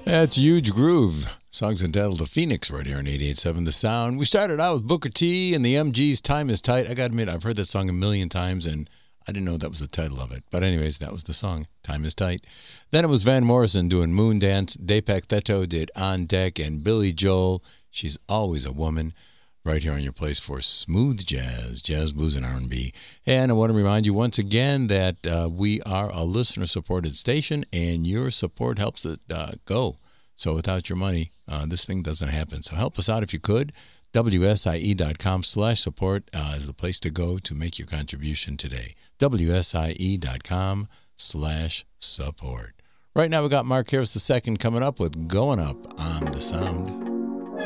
That's Huge Groove. Song's entitled The Phoenix right here on 88.7 The Sound. We started out with Booker T and the MG's Time is Tight. I got to admit, I've heard that song a million times, and I didn't know that was the title of it. But anyways, that was the song, Time is Tight. Then it was Van Morrison doing Moon Dance. Deepak Theto did On Deck, and Billy Joel, She's Always a Woman, right here on your place for smooth jazz, blues, and R&B. And I want to remind you once again that we are a listener-supported station, and your support helps it go. So without your money, this thing doesn't happen. So help us out if you could. WSIE.com/support is the place to go to make your contribution today. WSIE.com/support. Right now we got Mark Harris II coming up with Going Up on the Sound.